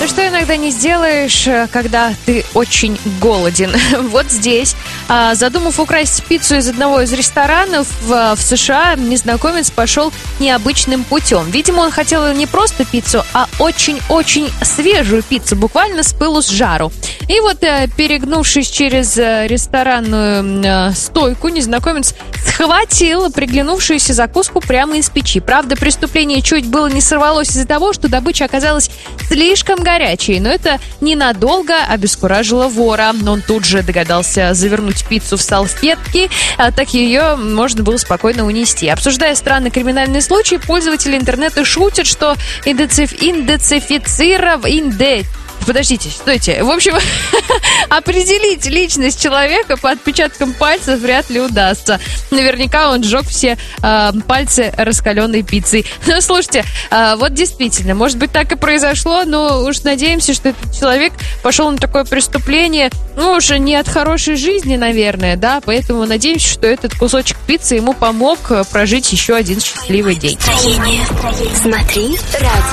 Что иногда не сделаешь, когда ты очень голоден? Вот здесь, задумав украсть пиццу из одного из ресторанов в США, незнакомец пошел необычным путем. Видимо, он хотел не просто пиццу, а очень-очень свежую пиццу, буквально с пылу с жару. И вот, перегнувшись через ресторанную стойку, незнакомец схватил приглянувшуюся закуску прямо из печи. Правда, преступление чуть было не сорвалось из-за того, что добыча оказалась слишком горячей, но это ненадолго обескуражило вора. Он тут же догадался завернуть пиццу в салфетки, так ее можно было спокойно унести. Обсуждая странный криминальный случай, пользователи интернета шутят, что Подождите, стойте. В общем, определить личность человека по отпечаткам пальцев вряд ли удастся. Наверняка он сжег все пальцы раскаленной пиццей. Ну, слушайте, вот действительно, может быть, так и произошло, но уж надеемся, что этот человек пошел на такое преступление, ну, уже не от хорошей жизни, наверное, да, поэтому надеемся, что этот кусочек пиццы ему помог прожить еще один счастливый день. Смотри радио.